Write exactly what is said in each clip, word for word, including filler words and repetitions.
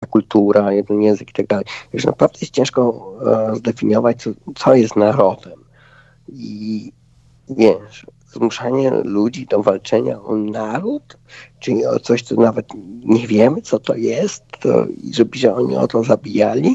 kultura, jeden język i tak dalej. Już naprawdę jest ciężko e, zdefiniować, co, co jest narodem. I wiesz, zmuszanie ludzi do walczenia o naród, czyli o coś, co nawet nie wiemy, co to jest, to, i żeby się oni o to zabijali,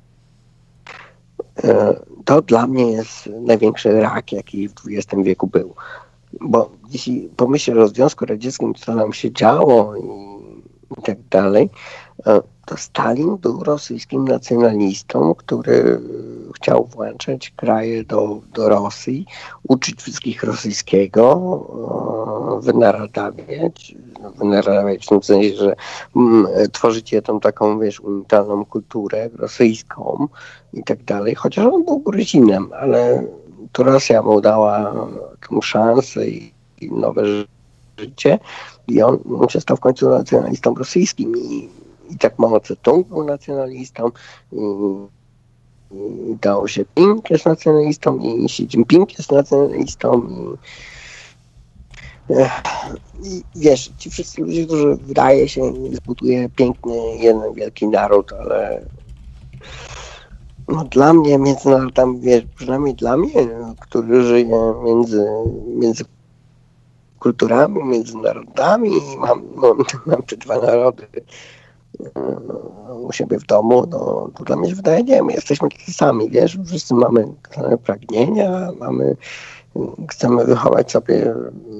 e, to dla mnie jest największy rak, jaki w dwudziestym wieku był. Bo jeśli pomyślę o Związku Radzieckim, co nam się działo i, i tak dalej, to Stalin był rosyjskim nacjonalistą, który chciał włączać kraje do, do Rosji, uczyć wszystkich rosyjskiego, wynaradawiać, wynaradawiać w tym sensie, że mm, tworzycie tą taką, wiesz, unitarną kulturę rosyjską i tak dalej, chociaż on był Gruzinem, ale to Rosja mu dała tą szansę i, i nowe życie i on, on się stał w końcu nacjonalistą rosyjskim i, i tak Mao Tse-tung był nacjonalistą i, i Dao Xiaoping jest nacjonalistą i Xi Jinping jest nacjonalistą i, i wiesz, ci wszyscy ludzie, którzy wydaje się zbuduje piękny, jeden wielki naród, ale no dla mnie, między narodami, wiesz, przynajmniej dla mnie, który żyje między, między kulturami, między narodami, mam, mam, mam te dwa narody u siebie w domu, no to dla mnie się wydaje, nie, my jesteśmy tacy sami, wiesz, wszyscy mamy same pragnienia, mamy, chcemy wychować sobie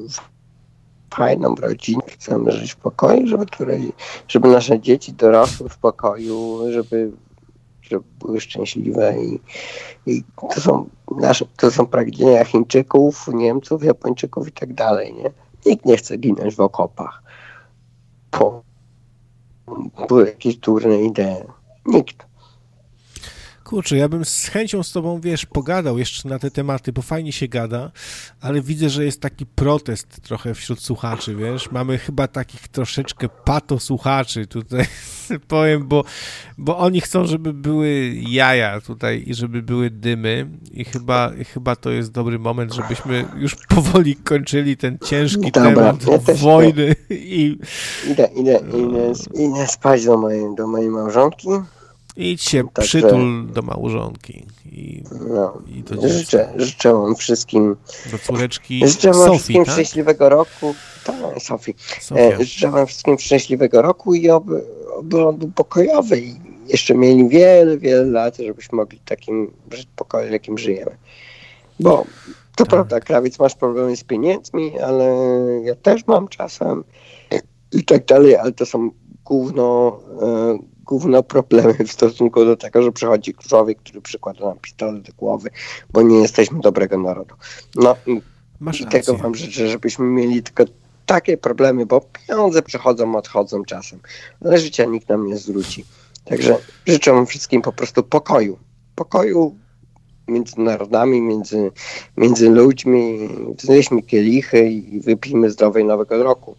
fajną rodzinę, chcemy żyć w pokoju, żeby, której, żeby nasze dzieci dorosły w pokoju, żeby żeby były szczęśliwe i, i to są nasze, to są pragnienia Chińczyków, Niemców, Japończyków i tak dalej, nie? Nikt nie chce ginąć w okopach, bo były jakieś durne idee. Nikt. Kurczę, ja bym z chęcią z tobą, wiesz, pogadał jeszcze na te tematy, bo fajnie się gada, ale widzę, że jest taki protest trochę wśród słuchaczy, wiesz, mamy chyba takich troszeczkę pato-słuchaczy tutaj, powiem, bo, bo oni chcą, żeby były jaja tutaj i żeby były dymy i chyba, i chyba to jest dobry moment, żebyśmy już powoli kończyli ten ciężki Dobra, temat ja też wojny i... Idę, idę, idę, idę spać do mojej, do mojej małżonki. Idź się Także, przytul do małżonki i, no, i do życzę, życzę wam wszystkim do córeczki życzę wam Sofii, wszystkim tak? szczęśliwego roku. Tak, Sofii. Sofia. E, życzę wam wszystkim szczęśliwego roku i oby, oby on był pokojowy i jeszcze mieli wiele, wiele lat, żebyśmy mogli takim żyć pokoju, jakim żyjemy. Bo to tak. prawda, krawiec, masz problemy z pieniędzmi, ale ja też mam czasem i tak dalej, ale to są główno e, główne problemy w stosunku do tego, że przychodzi człowiek, który przykłada nam pistolet do głowy, bo nie jesteśmy dobrego narodu. No Masz i rację. tego wam życzę, żebyśmy mieli tylko takie problemy, bo pieniądze przychodzą, odchodzą czasem, ale życia nikt nam nie zwróci. Także życzę wam wszystkim po prostu pokoju. Pokoju między narodami, między, między ludźmi. Wznieśmy kielichy i wypijmy zdrowej nowego roku.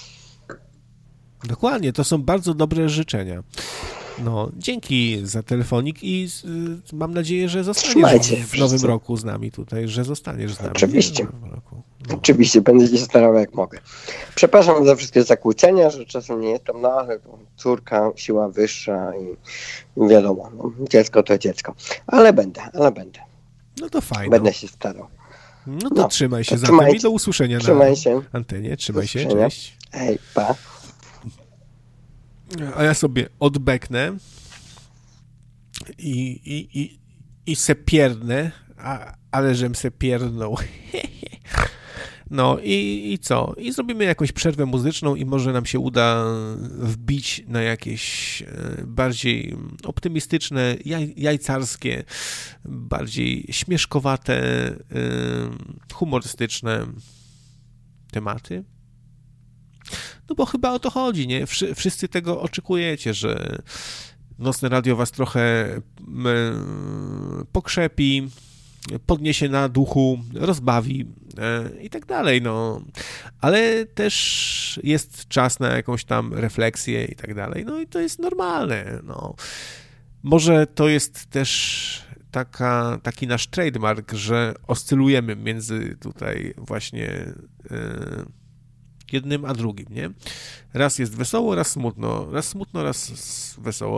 Dokładnie, to są bardzo dobre życzenia. No, dzięki za telefonik i y, mam nadzieję, że zostaniesz Trzymajcie w, w wszyscy. nowym roku z nami tutaj, że zostaniesz z nami. Oczywiście. Nie? W nowym roku. No. Oczywiście, będę się starał jak mogę. Przepraszam za wszystkie zakłócenia, że czasem nie jestem, no ale córka, siła wyższa i, i wiadomo, no, dziecko to dziecko. Ale będę, ale będę. No to fajnie. Będę się starał. No to No, trzymaj się to zatem trzymajcie. i do usłyszenia Trzymaj na się. antenie. Trzymaj Do się, usłyszenia. cześć. Hej, pa. A ja sobie odbeknę i, i, i, i se pierdnę, a, ale żem se pierdnął. No i, i co? I zrobimy jakąś przerwę muzyczną i może nam się uda wbić na jakieś bardziej optymistyczne, jaj, jajcarskie, bardziej śmieszkowate, humorystyczne tematy. No bo chyba o to chodzi, nie? Wszyscy tego oczekujecie, że Nocne Radio was trochę pokrzepi, podniesie na duchu, rozbawi i tak dalej, no. Ale też jest czas na jakąś tam refleksję i tak dalej, no i to jest normalne, no. Może to jest też taka, taki nasz trademark, że oscylujemy między tutaj właśnie jednym a drugim, nie? Raz jest wesoło, raz smutno, raz smutno, raz wesoło.